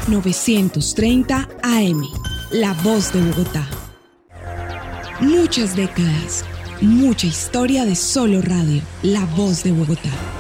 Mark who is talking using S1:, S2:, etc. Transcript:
S1: 930 AM, La Voz de Bogotá. Muchas décadas, mucha historia de solo radio, La Voz de Bogotá.